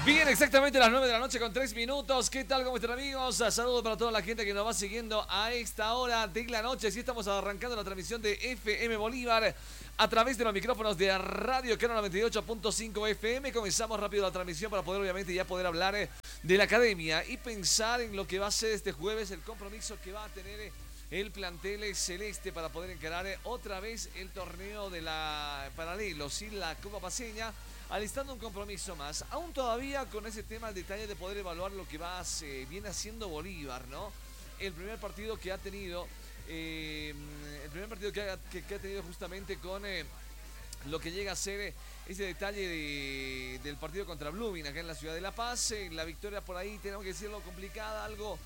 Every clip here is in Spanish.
Bien, exactamente las 9 de la noche con 3 minutos. ¿Qué tal? ¿Cómo están, amigos? Saludos para toda la gente que nos va siguiendo a esta hora de la noche. Sí, estamos arrancando la transmisión de FM Bolívar a través de los micrófonos de Radio Cano 98.5 FM. Comenzamos rápido la transmisión para poder, obviamente, ya poder hablar de la academia y pensar en lo que va a ser este jueves, el compromiso que va a tener el plantel celeste para poder encarar otra vez el torneo de la paralelo, sí, la Copa Paceña, alistando un compromiso más, aún todavía con ese tema, el detalle de poder evaluar lo que viene haciendo Bolívar, ¿no? El primer partido que ha tenido, que ha tenido justamente con lo que llega a ser ese detalle del partido contra Blooming acá en la ciudad de La Paz, la victoria por ahí, tenemos que decirlo, complicada, algo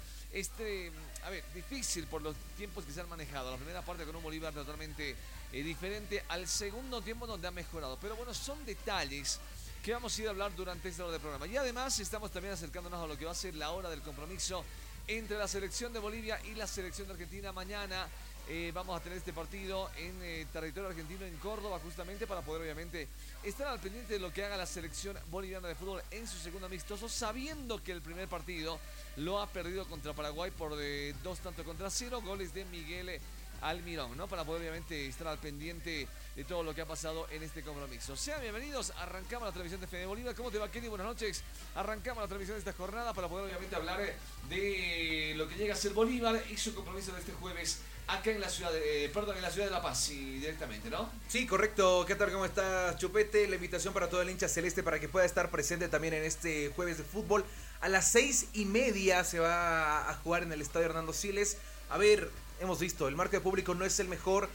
difícil por los tiempos que se han manejado. La primera parte con un Bolívar totalmente diferente al segundo tiempo donde ha mejorado. Pero bueno, son detalles que vamos a ir a hablar durante esta hora del programa. Y además estamos también acercándonos a lo que va a ser la hora del compromiso entre la selección de Bolivia y la selección de Argentina. Mañana vamos a tener este partido en territorio argentino, en Córdoba, justamente para poder obviamente estar al pendiente de lo que haga la selección boliviana de fútbol en su segundo amistoso, sabiendo que el primer partido lo ha perdido contra Paraguay por 2-0, goles de Miguel Almirón, ¿no? Para poder obviamente estar al pendiente de todo lo que ha pasado en este compromiso. Sean bienvenidos, arrancamos la transmisión de Fede Bolívar. ¿Cómo te va, Kenny? Buenas noches. Arrancamos la transmisión de esta jornada para poder obviamente hablar de lo que llega a ser Bolívar y su compromiso de este jueves acá en la ciudad en la ciudad de La Paz, sí, directamente, ¿no? Sí, correcto. ¿Qué tal? ¿Cómo estás, Chupete? La invitación para todo el hincha celeste para que pueda estar presente también en este jueves de fútbol. A las 6:30 se va a jugar en el estadio Hernando Siles. A ver, hemos visto, el marco de público no es el mejor.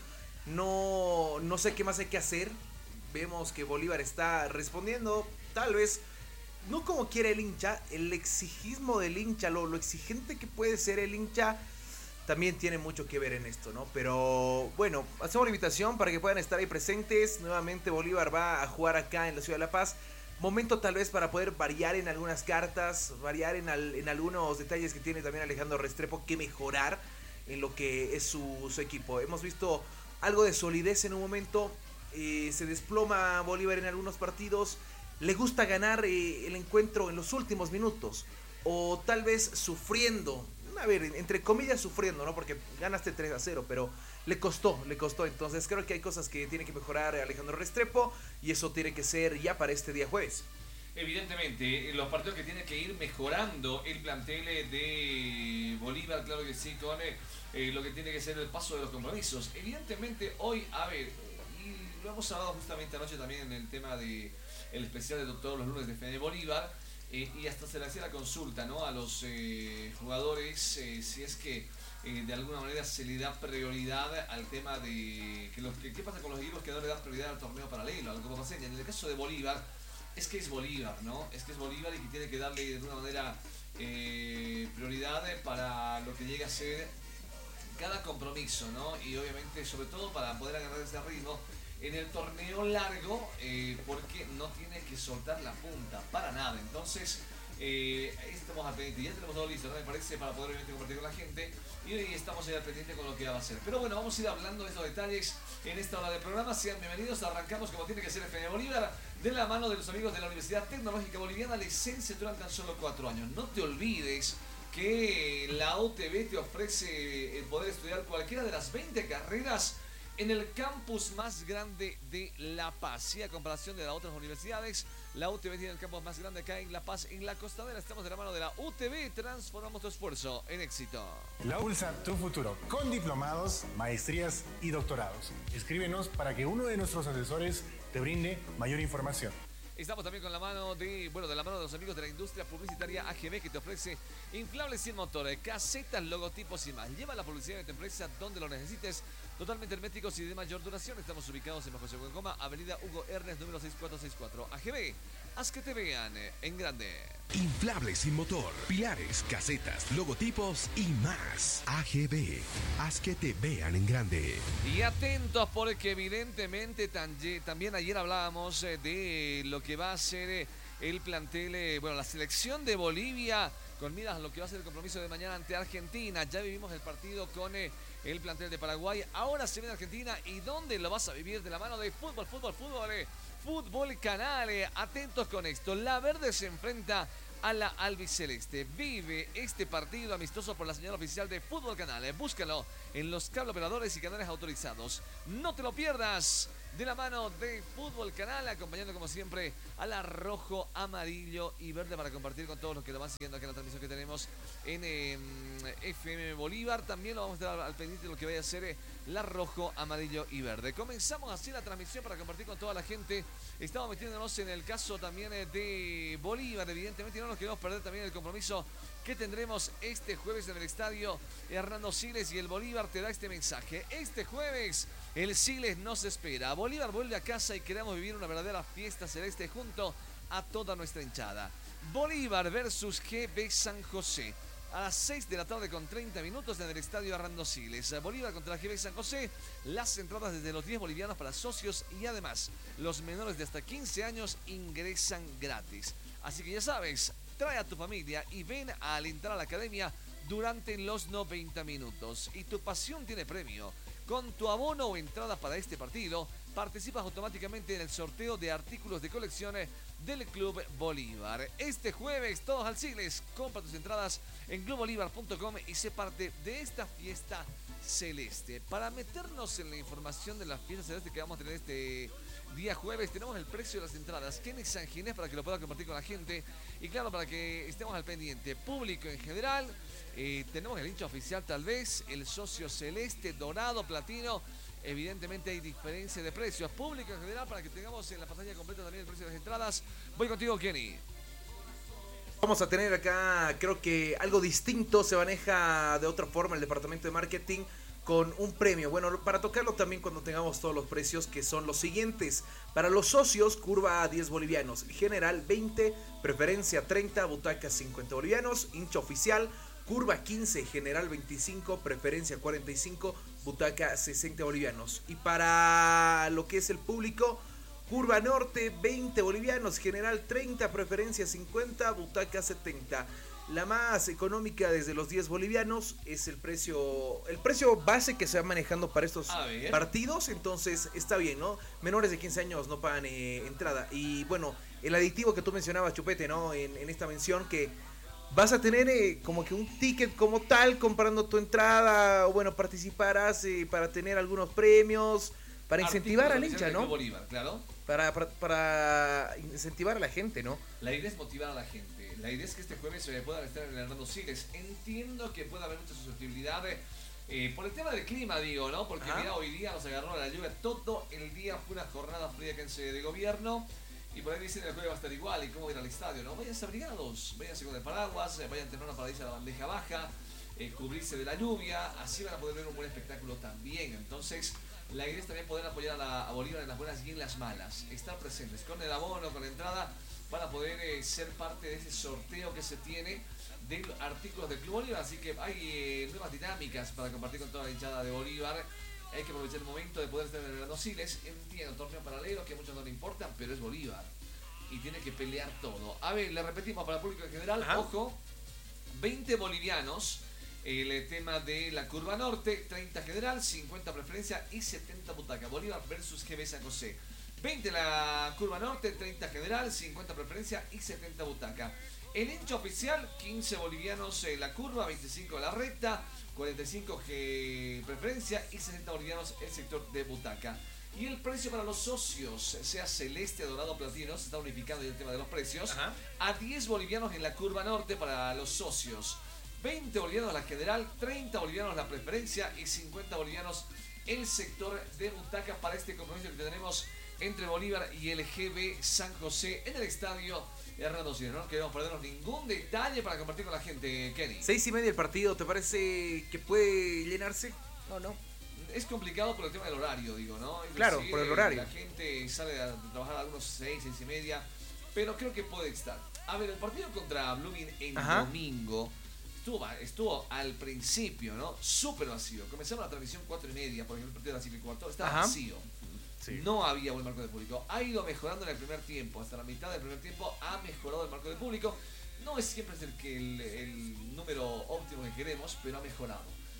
No sé qué más hay que hacer. Vemos que Bolívar está respondiendo, tal vez no como quiere el hincha, el exigismo del hincha, lo exigente que puede ser el hincha, también tiene mucho que ver en esto, ¿no? Pero bueno, hacemos la invitación para que puedan estar ahí presentes. Nuevamente Bolívar va a jugar acá en la ciudad de La Paz. Momento tal vez para poder variar en algunas cartas, variar en algunos detalles que tiene también Alejandro Restrepo que mejorar en lo que es su equipo. Hemos visto algo de solidez en un momento, se desploma Bolívar en algunos partidos, le gusta ganar el encuentro en los últimos minutos, o tal vez sufriendo, a ver, entre comillas sufriendo, ¿no? Porque ganaste 3-0, pero le costó. Entonces creo que hay cosas que tiene que mejorar Alejandro Restrepo y eso tiene que ser ya para este día jueves. Evidentemente, los partidos que tiene que ir mejorando el plantel de Bolívar, claro que sí, con lo que tiene que ser el paso de los compromisos. Evidentemente, hoy, a ver, y lo hemos hablado justamente anoche también en el tema de el especial de todos los lunes de Fede Bolívar, y hasta se le hacía la consulta, ¿no? A los jugadores, si es que de alguna manera se le da prioridad al tema de qué pasa con los equipos que no le dan prioridad al torneo paralelo, al Copa Paceña. En el caso de Bolívar, es que es Bolívar, ¿no? Es que es Bolívar y que tiene que darle de alguna manera prioridad para lo que llega a ser cada compromiso, ¿no? Y obviamente, sobre todo para poder agarrar ese ritmo en el torneo largo, porque no tiene que soltar la punta para nada. Entonces, ahí estamos al pendiente. Ya tenemos todo listo, ¿no? Me parece, para poder obviamente compartir con la gente. Y hoy estamos ahí al pendiente con lo que va a hacer. Pero bueno, vamos a ir hablando de estos detalles en esta hora del programa. Sean bienvenidos. Arrancamos como tiene que ser FM Bolívar, de la mano de los amigos de la Universidad Tecnológica Boliviana, licenciatura en tan solo 4 años. No te olvides que la UTB te ofrece el poder estudiar cualquiera de las 20 carreras en el campus más grande de La Paz. Y a comparación de las otras universidades, la UTB tiene el campus más grande acá en La Paz, en la Costanera. Estamos de la mano de la UTB, transformamos tu esfuerzo en éxito. La Pulsa tu futuro, con diplomados, maestrías y doctorados. Escríbenos para que uno de nuestros asesores te brinde mayor información. Estamos también con la mano de la mano de los amigos de la industria publicitaria AGB, que te ofrece inflables sin motor, casetas, logotipos y más. Lleva la publicidad de tu empresa donde lo necesites, totalmente herméticos y de mayor duración. Estamos ubicados en Bajo Segundo Coma, Avenida Hugo Ernest, número 6464. AGB, haz que te vean en grande. Inflables sin motor, pilares, casetas, logotipos y más. AGB, haz que te vean en grande. Y atentos porque evidentemente también ayer hablábamos de lo que va a ser el plantel, la selección de Bolivia con miras a lo que va a ser el compromiso de mañana ante Argentina. Ya vivimos el partido con el plantel de Paraguay, ahora se viene Argentina. ¿Y dónde lo vas a vivir? De la mano de fútbol, Fútbol Canal. Atentos con esto. La Verde se enfrenta a la albiceleste. Vive este partido amistoso por la señal oficial de Fútbol Canal. Búscalo en los cable operadores y canales autorizados. No te lo pierdas. De la mano de Fútbol Canal, acompañando como siempre a la rojo, amarillo y verde para compartir con todos los que lo van siguiendo acá en la transmisión que tenemos en FM Bolívar. También lo vamos a estar al pendiente de lo que vaya a ser la rojo, amarillo y verde. Comenzamos así la transmisión para compartir con toda la gente. Estamos metiéndonos en el caso también de Bolívar. Evidentemente no nos queremos perder también el compromiso que tendremos este jueves en el estadio Hernando Siles, y el Bolívar te da este mensaje. Este jueves el Siles nos espera. Bolívar vuelve a casa y queremos vivir una verdadera fiesta celeste junto a toda nuestra hinchada. Bolívar versus GB San José. A las 6 de la tarde con 30 minutos en el estadio Hernando Siles. Bolívar contra GB San José. Las entradas desde los 10 bolivianos para socios, y además los menores de hasta 15 años ingresan gratis. Así que ya sabes, trae a tu familia y ven a alentar a la academia durante los 90 minutos. Y tu pasión tiene premio. Con tu abono o entrada para este partido, participas automáticamente en el sorteo de artículos de colección del Club Bolívar. Este jueves, todos al Siles. Compra tus entradas en clubbolívar.com y sé parte de esta fiesta celeste. Para meternos en la información de la fiesta celeste que vamos a tener este día jueves, tenemos el precio de las entradas. Kenny San Ginés, para que lo pueda compartir con la gente. Y claro, para que estemos al pendiente. Público en general. Tenemos el hincha oficial tal vez, el socio celeste, dorado, platino. Evidentemente hay diferencia de precios. Público en general, para que tengamos en la pantalla completa también el precio de las entradas. Voy contigo, Kenny. Vamos a tener acá, creo que algo distinto, se maneja de otra forma el departamento de marketing con un premio. Bueno, para tocarlo también cuando tengamos todos los precios, que son los siguientes. Para los socios, curva a 10 bolivianos, general 20, preferencia 30, butaca 50 bolivianos, hincha oficial, curva 15, general 25, preferencia 45, butaca 60 bolivianos. Y para lo que es el público, curva norte 20 bolivianos, general 30, preferencia 50, butaca 70. La más económica desde los 10 bolivianos es el precio base que se va manejando para estos partidos. Entonces está bien, ¿no? Menores de 15 años no pagan entrada. Y bueno, el aditivo que tú mencionabas, Chupete, ¿no? En esta mención, que vas a tener como que un ticket como tal comprando tu entrada, o bueno, participarás para tener algunos premios, para incentivar al hincha, ¿no? Bolívar, claro. Para incentivar a la gente, ¿no? La idea es motivar a la gente. La idea es que este jueves se puedan estar en el Hernando Siles. Entiendo que puede haber mucha susceptibilidad por el tema del clima, digo, ¿no? Porque mira, hoy día nos agarró la lluvia todo el día. Fue una jornada fría de gobierno. Y por ahí dicen que el jueves va a estar igual. ¿Y cómo ir al estadio? No, váyanse abrigados, váyanse con el paraguas, vayan temprano para irse a la bandeja baja, cubrirse de la lluvia. Así van a poder ver un buen espectáculo también. Entonces, la idea es también poder apoyar a Bolívar en las buenas y en las malas. Estar presentes con el abono, con la entrada, para poder ser parte de ese sorteo que se tiene de artículos del Club Bolívar. Así que hay nuevas dinámicas para compartir con toda la hinchada de Bolívar. Hay que aprovechar el momento de poder estar en el Hernando Siles. Entiendo, torneo paralelo que a muchos no le importan, pero es Bolívar y tiene que pelear todo. A ver, le repetimos para el público en general. Ojo, 20 bolivianos. El tema de la curva norte, 30 general, 50 preferencia y 70 butaca. Bolívar versus GB San José. 20 la curva norte, 30 general, 50 preferencia y 70 butaca. El hincha oficial, 15 bolivianos la curva, 25 la recta, 45 preferencia y 60 bolivianos el sector de butaca. Y el precio para los socios, sea celeste, dorado, platino, se está unificando el tema de los precios. A 10 bolivianos en la curva norte para los socios. 20 bolivianos la general, 30 bolivianos la preferencia y 50 bolivianos el sector de butaca para este compromiso que tenemos entre Bolívar y el GB San José en el estadio Hernando Siles. No queremos perdernos ningún detalle para compartir con la gente, Kenny. 6:30 el partido, ¿te parece que puede llenarse? No. Es complicado por el tema del horario, digo, ¿no? Es claro, decir, por el horario. La gente sale a trabajar a algunos 6:30, pero creo que puede estar. A ver, el partido contra Blooming en domingo estuvo al principio, ¿no? Súper vacío. Comenzamos la transmisión 4:30, por ejemplo, el partido de la 5 y cuarto estaba vacío. Sí. No había buen marco de público. Ha ido mejorando en el primer tiempo. Hasta la mitad del primer tiempo ha mejorado el marco de público. No es siempre el número óptimo que queremos, pero ha mejorado.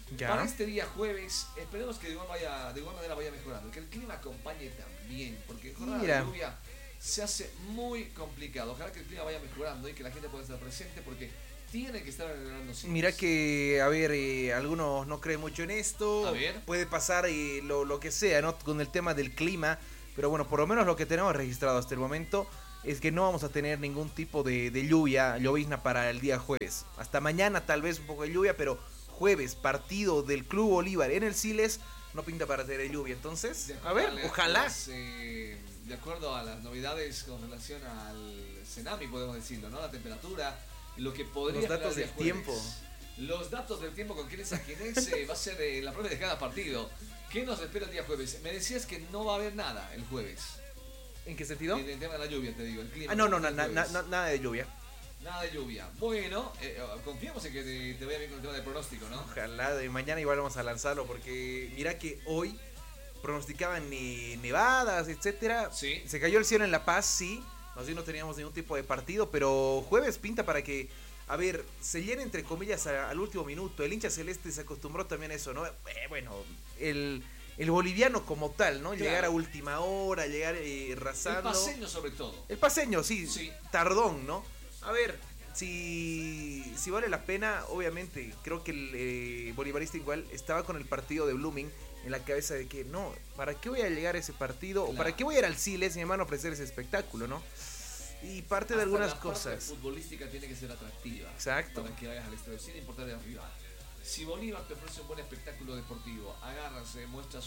Ya. Para este día jueves, esperemos que de igual manera vaya mejorando, que el clima acompañe también, porque en jornada Mira. de lluvia se hace muy complicado. Ojalá que el clima vaya mejorando y que la gente pueda estar presente, porque tiene que estar en los Mira que, a ver, algunos no creen mucho en esto. A ver. Puede pasar lo que sea, ¿no? Con el tema del clima. Pero bueno, por lo menos lo que tenemos registrado hasta el momento es que no vamos a tener ningún tipo de llovizna para el día jueves. Hasta mañana tal vez un poco de lluvia, pero jueves, partido del Club Bolívar en el Siles, no pinta para tener lluvia. Entonces, a ver, ojalá. De acuerdo a las novedades con relación al Cenami, podemos decirlo, ¿no? La temperatura, lo que podría Los datos esperar del el jueves. tiempo. Los datos del tiempo con quién es a quién es va a ser la prueba de cada partido. ¿Qué nos espera el día jueves? Me decías que no va a haber nada el jueves. ¿En qué sentido? En el tema de la lluvia, te digo, el clima. No, el jueves. nada de lluvia. Nada de lluvia. Bueno, confiamos en que te vaya bien con el tema del pronóstico, ¿no? Ojalá, de mañana igual vamos a lanzarlo, porque mira que hoy pronosticaban nevadas, etcétera. Sí. Se cayó el cielo en La Paz, sí. Así no teníamos ningún tipo de partido, pero jueves pinta para que, a ver, se llene entre comillas al último minuto. El hincha celeste se acostumbró también a eso, ¿no? Bueno, el boliviano como tal, ¿no? Claro. Llegar a última hora, llegar rasando. El paseño sobre todo. El paseño, sí, Sí. tardón, ¿no? A ver, si vale la pena, obviamente, creo que el bolivarista igual estaba con el partido de Blooming en la cabeza de que no, ¿para qué voy a llegar a ese partido? Claro. ¿O para qué voy a ir al Siles y me van a ofrecer ese espectáculo, no? Y parte de Hasta algunas la parte cosas. futbolística tiene que ser atractiva. Exacto. Para que vayas al estadio, sin importar el rival. Si Bolívar te ofrece un buen espectáculo deportivo, agarras, muestras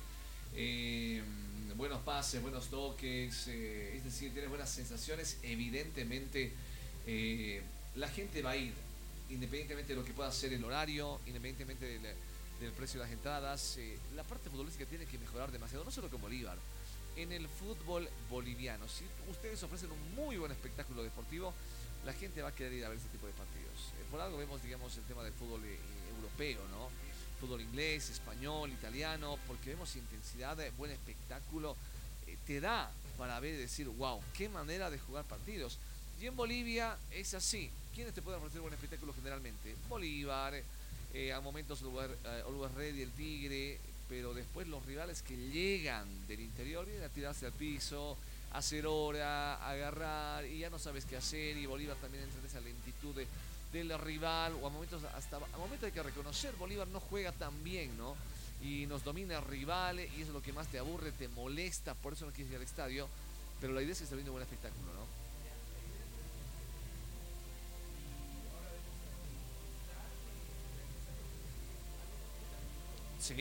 buenos pases, buenos toques, es decir, tienes buenas sensaciones, evidentemente la gente va a ir, independientemente de lo que pueda ser el horario, independientemente del precio de las entradas. La parte futbolística tiene que mejorar demasiado, no solo con Bolívar, en el fútbol boliviano. Si ustedes ofrecen un muy buen espectáculo deportivo, la gente va a querer ir a ver este tipo de partidos. Por algo vemos, digamos, el tema del fútbol europeo, ¿no? Fútbol inglés, español, italiano, porque vemos intensidad, buen espectáculo, te da para ver y decir, wow, qué manera de jugar partidos. Y en Bolivia es así. ¿Quiénes te pueden ofrecer buen espectáculo generalmente? Bolívar, a momentos Always Ready, el Tigre, pero después los rivales que llegan del interior vienen a tirarse al piso, a hacer hora, a agarrar, y ya no sabes qué hacer, y Bolívar también entra en esa lentitud del rival, o a momentos hay que reconocer, Bolívar no juega tan bien, ¿no? Y nos domina el rival, y eso es lo que más te aburre, te molesta, por eso no quieres ir al estadio, pero la idea es que esté viendo un buen espectáculo, ¿no? Sí.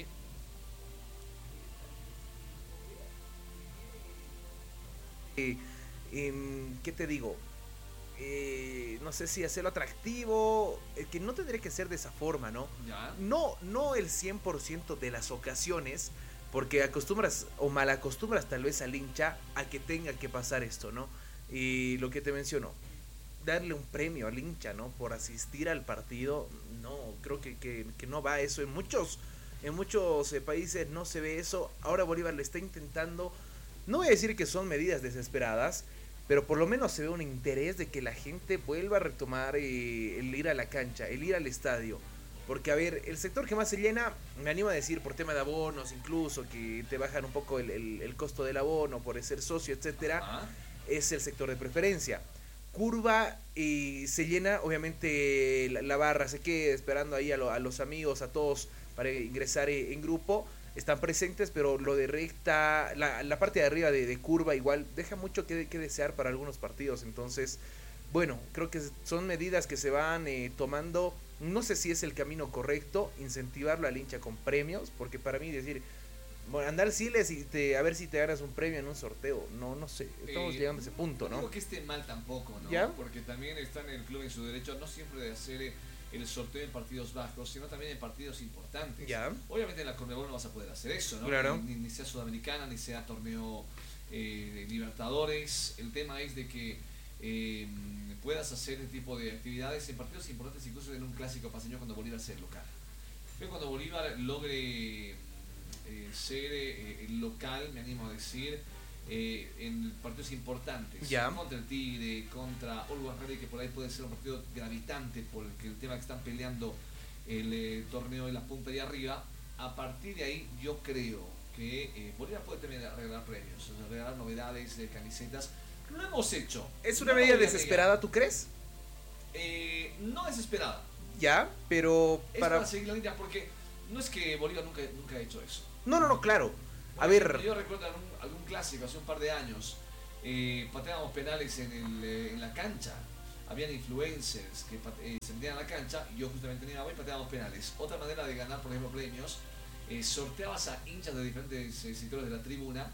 ¿Qué te digo? No sé si hacerlo atractivo, que no tendría que ser de esa forma, ¿no? Ya. No el 100% de las ocasiones, porque acostumbras o malacostumbras tal vez al hincha a que tenga que pasar esto, ¿no? Y lo que te menciono, darle un premio al hincha, ¿no? Por asistir al partido, no, creo que no va eso. En muchos países no se ve eso. Ahora Bolívar le está intentando. No voy a decir que son medidas desesperadas, pero por lo menos se ve un interés de que la gente vuelva a retomar el ir a la cancha, el ir al estadio. Porque, a ver, el sector que más se llena, me animo a decir, por tema de abonos, incluso, que te bajan un poco el costo del abono por ser socio, etcétera, es el sector de preferencia. Curva se llena, obviamente la barra se queda esperando ahí a los amigos, a todos para ingresar en grupo. Están presentes, pero lo de recta, la parte de arriba de curva igual deja mucho que desear para algunos partidos. Entonces, bueno, creo que son medidas que se van tomando. No sé si es el camino correcto, incentivarlo al hincha con premios, porque para mí decir, bueno, andar Siles y a ver si te ganas un premio en un sorteo, no sé, estamos llegando a ese punto, ¿no? No digo que esté mal tampoco, ¿no? ¿Ya? Porque también está en el club en su derecho, no siempre de hacer el sorteo en partidos bajos, sino también en partidos importantes. Ya. Obviamente en la Conmebol no vas a poder hacer eso, ¿no? Claro. Ni sea Sudamericana, ni sea torneo de Libertadores. El tema es de que puedas hacer este tipo de actividades en partidos importantes, incluso en un clásico paseño cuando Bolívar sea el local. Pero cuando Bolívar logre ser el local, me animo a decir, en partidos importantes, Ya. contra el Tigre, contra Always Ready, que por ahí puede ser un partido gravitante porque el tema que están peleando el torneo en la punta y arriba. A partir de ahí yo creo que Bolívar puede también regalar premios, o sea, regalar novedades de camisetas. Lo hemos hecho. ¿Es una No medida voy a desesperada, negar. tú crees? No desesperada. Ya, pero Es para seguir la línea, porque no es que Bolívar nunca ha hecho eso. No, claro. A Por ver, ejemplo, yo recuerdo algún clásico hace un par de años, pateábamos penales en la cancha. Habían influencers que se metían a la cancha y yo justamente tenía y pateábamos penales. Otra manera de ganar, por ejemplo, premios, sorteabas a hinchas de diferentes sectores de la tribuna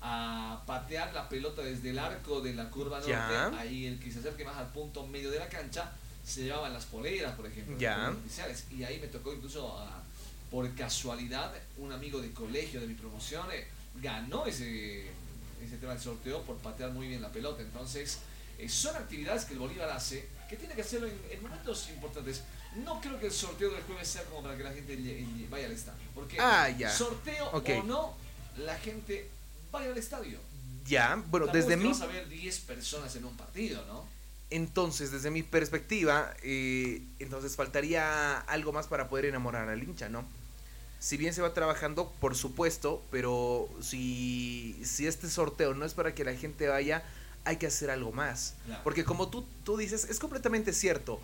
a patear la pelota desde el arco de la curva norte. Ya. Ahí el que se acerque más al punto medio de la cancha se llevaban las poleras, por ejemplo, Ya. los oficiales. Y ahí me tocó incluso por casualidad un amigo de colegio de mi promoción ganó ese tema del sorteo por patear muy bien la pelota. Entonces son actividades que el Bolívar hace, que tiene que hacerlo en momentos importantes. No creo que el sorteo del jueves sea como para que la gente vaya al estadio, porque ya. sorteo Ok. o no, la gente vaya al estadio. ya, bueno, Tampoco desde es que mí... vas a ver 10 personas en un partido, ¿no? Entonces, desde mi perspectiva, entonces faltaría algo más para poder enamorar al hincha, ¿no? Si bien se va trabajando, por supuesto, pero si este sorteo no es para que la gente vaya, hay que hacer algo más. Claro. Porque como tú dices, es completamente cierto.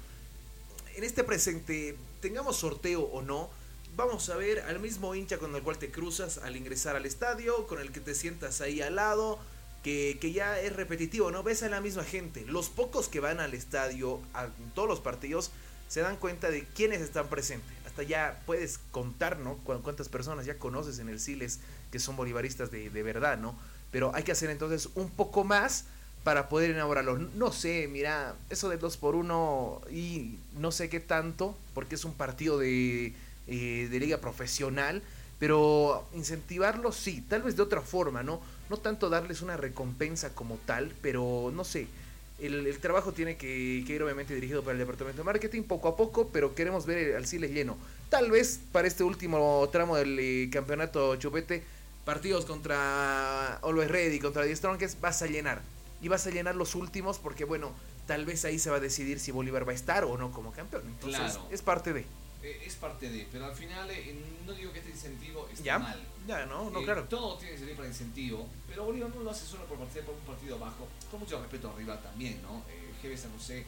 En este presente, tengamos sorteo o no, vamos a ver al mismo hincha con el cual te cruzas al ingresar al estadio, con el que te sientas ahí al lado, que ya es repetitivo, ¿no? Ves a la misma gente. Los pocos que van al estadio, a todos los partidos, se dan cuenta de quiénes están presentes. Hasta ya puedes contar, ¿no? Cuántas personas ya conoces en el Siles que son bolivaristas de verdad, ¿no? Pero hay que hacer entonces un poco más para poder enamorarlos. No sé, mira, eso de 2x1 y no sé qué tanto, porque es un partido de liga profesional, pero incentivarlos sí, tal vez de otra forma, ¿no? No tanto darles una recompensa como tal, pero no sé, el trabajo tiene que ir obviamente dirigido para el departamento de marketing poco a poco, pero queremos ver al Siles lleno. Tal vez para este último tramo del campeonato Chupete, partidos contra Always Ready, contra The Strongest, vas a llenar. Y vas a llenar los últimos porque, bueno, tal vez ahí se va a decidir si Bolívar va a estar o no como campeón. Entonces, Claro. es parte de... Es parte de, pero al final no digo que este incentivo esté ¿Ya? mal. Ya, no, claro. Todo tiene que servir para incentivo, pero Bolívar no lo hace solo por participar por un partido bajo, con mucho respeto al rival también, ¿no? GB San José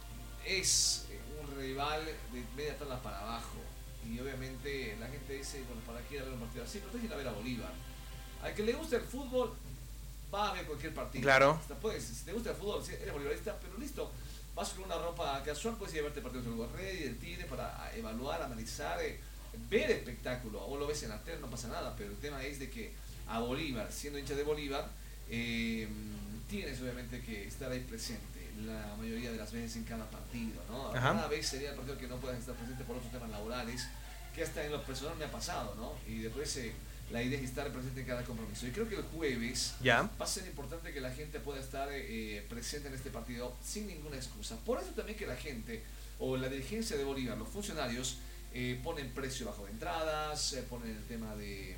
es un rival de media tabla para abajo, y obviamente la gente dice, bueno, ¿para qué ir a ver un partido así? Pero tienes que ir a ver a Bolívar. Al que le guste el fútbol, va a ver cualquier partido. Claro. Hasta puedes, si te gusta el fútbol, eres bolivarista, pero listo. Vas con una ropa casual, puedes ir a verte partidos del Guarredi, del Tigre, para evaluar, analizar, ver espectáculo. O lo ves en la tele, no pasa nada, pero el tema es de que a Bolívar, siendo hincha de Bolívar, tienes obviamente que estar ahí presente la mayoría de las veces en cada partido, ¿no? Ajá. Cada vez sería el partido que no puedas estar presente por otros temas laborales, que hasta en lo personal me ha pasado, ¿no? Y después la idea es estar presente en cada compromiso. Y creo que el jueves Ya. va a ser importante que la gente pueda estar presente en este partido sin ninguna excusa. Por eso también que la gente o la dirigencia de Bolívar, los funcionarios, ponen precio bajo de entradas, ponen el tema de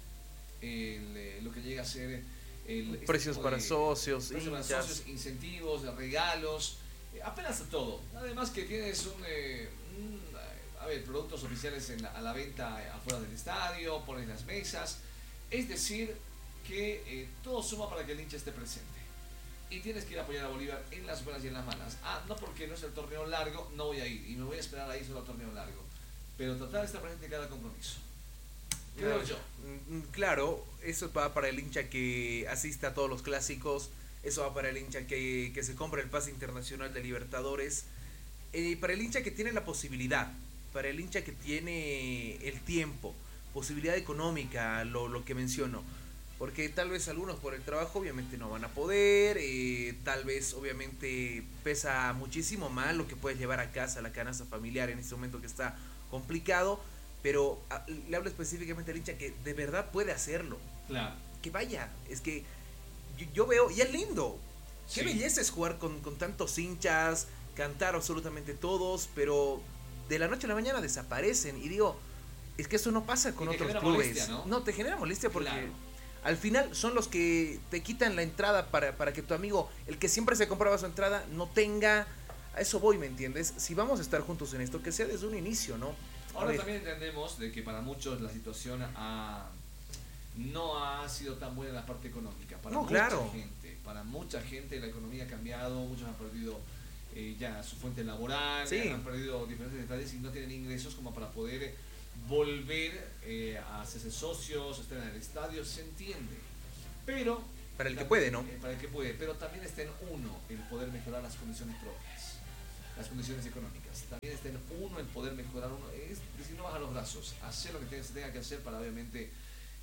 lo que llega a ser Precios para socios, precios para hinchas. socios, incentivos, regalos, apenas a todo. Además que tienes productos oficiales a la venta afuera del estadio, pones las mesas. Es decir, que todo suma para que el hincha esté presente. Y tienes que ir a apoyar a Bolívar en las buenas y en las malas. No porque no es el torneo largo, no voy a ir. Y me voy a esperar ahí solo al torneo largo. Pero tratar de estar presente en cada compromiso. Creo yo. Claro, eso va para el hincha que asiste a todos los clásicos. Eso va para el hincha que se compra el pase internacional de Libertadores. Para el hincha que tiene la posibilidad. Para el hincha que tiene el tiempo, posibilidad económica, lo que menciono. Porque tal vez algunos por el trabajo obviamente no van a poder, tal vez obviamente pesa muchísimo más lo que puedes llevar a casa, la canasta familiar en este momento que está complicado, pero le hablo específicamente al hincha que de verdad puede hacerlo. Claro. Que vaya, es que yo veo, y es lindo, Sí. qué belleza es jugar con tantos hinchas, cantar absolutamente todos, pero de la noche a la mañana desaparecen. Y digo, es que eso no pasa con Y te otros genera clubes. molestia, ¿no? Te genera molestia porque Claro. al final son los que te quitan la entrada para que tu amigo, el que siempre se compraba su entrada, no tenga. A eso voy, ¿me entiendes? Si vamos a estar juntos en esto, que sea desde un inicio, ¿no? Ahora también entendemos de que para muchos la situación no ha sido tan buena en la parte económica. Para mucha gente la economía ha cambiado, muchos han perdido ya su fuente laboral, han perdido diferentes detalles y no tienen ingresos como para poder volver a hacerse socios, estar en el estadio, se entiende. Pero para el que puede, ¿no? Para el que puede, pero también está en uno el poder mejorar las condiciones propias, las condiciones económicas. También está en uno el poder mejorar uno, es decir, no bajar los brazos, hacer lo que se tenga que hacer para obviamente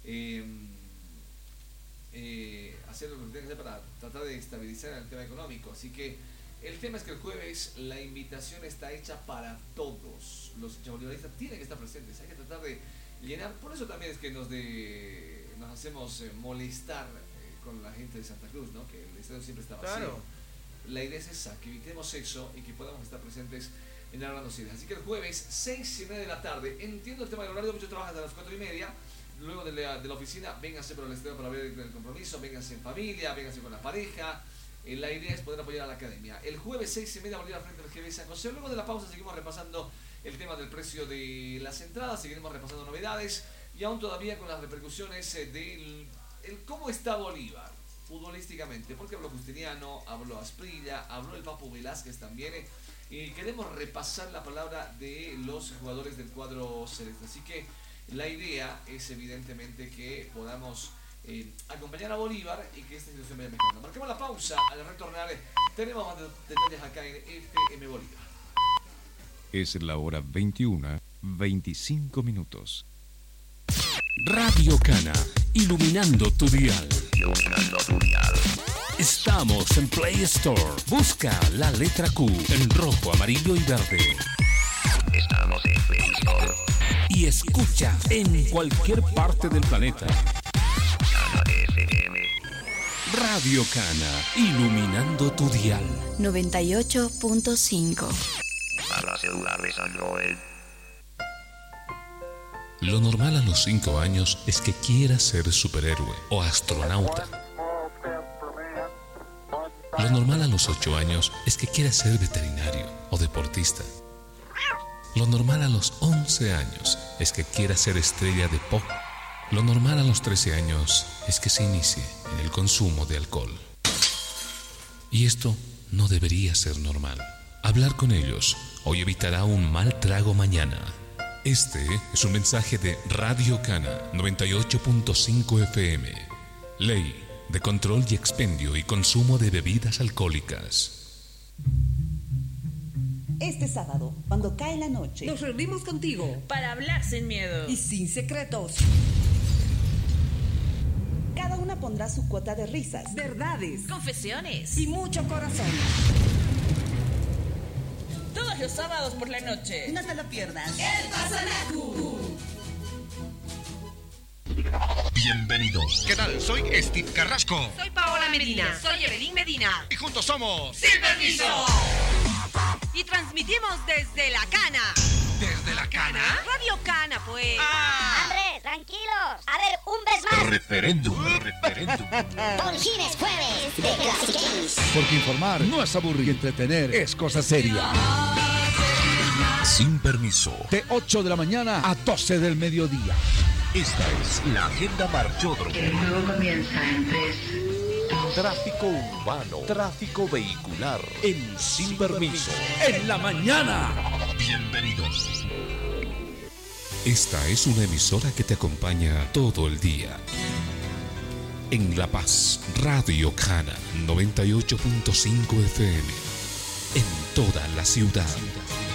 hacer lo que tenga que hacer para tratar de estabilizar el tema económico. Así que el tema es que el jueves la invitación está hecha para todos. Los hinchas bolivaristas tienen que estar presentes, hay que tratar de llenar. Por eso también es que nos hacemos molestar con la gente de Santa Cruz, ¿no? Que el estadio siempre está vacío. Claro. La idea es esa, que evitemos eso y que podamos estar presentes en la Orlando City. Así que el jueves, 6:30 de la tarde, entiendo el tema del horario, muchos trabajan a las 4:30, luego de la oficina, vénganse por el estadio para ver el compromiso, vénganse en familia, vénganse con la pareja. La idea es poder apoyar a la academia. El jueves 6:30 Bolívar frente al GB San José. Luego de la pausa seguimos repasando el tema del precio de las entradas, seguiremos repasando novedades y aún todavía con las repercusiones del cómo está Bolívar futbolísticamente, porque habló Justiniano, habló Asprilla, habló el Papu Velázquez también, y queremos repasar la palabra de los jugadores del cuadro celeste. Así que la idea es evidentemente que podamos acompañar a Bolívar y que esta situación vaya mejorando. Marquemos la pausa, al retornar tenemos más detalles acá en FM Bolívar. Es la hora 21:25. Radio Cana, iluminando tu dial. Estamos en Play Store. Busca la letra Q en rojo, amarillo y verde. Estamos en Play Store. Y escucha en cualquier parte del planeta. Cana FM. Radio Cana, iluminando tu dial. 98.5. Para celulares Android. Lo normal a los 5 años es que quieras ser superhéroe o astronauta. Lo normal a los 8 años es que quieras ser veterinario o deportista. Lo normal a los 11 años es que quieras ser estrella de pop. Lo normal a los 13 años es que se inicie en el consumo de alcohol. Y esto no debería ser normal. Hablar con ellos hoy evitará un mal trago mañana. Este es un mensaje de Radio Cana 98.5 FM. Ley de control y expendio y consumo de bebidas alcohólicas. Este sábado, cuando cae la noche, nos reunimos contigo para hablar sin miedo y sin secretos. Cada una pondrá su cuota de risas, verdades, confesiones y mucho corazón. Todos los sábados por la noche. No te lo pierdas. El Pasanacu. Bienvenidos. ¿Qué tal? Soy Steve Carrasco. Soy Paola Medina. Soy Evelyn Medina. Y juntos somos... ¡Sin permiso! Y transmitimos desde La Cana. ¿Desde La Cana? Radio Cana, pues. ¡Hombre, tranquilos! A ver, un vez más. Referéndum. Por fin es jueves de Classic Games. Porque informar no es aburrir y entretener es cosa seria. Sin permiso. De 8 de la mañana a 12 del mediodía. Esta es la agenda Marchódromo. El juego comienza en 3. Tráfico urbano, tráfico vehicular, en Sin Permiso. En la mañana. Bienvenidos. Esta es una emisora que te acompaña todo el día. En La Paz, Radio Cana 98.5 FM. En toda la ciudad.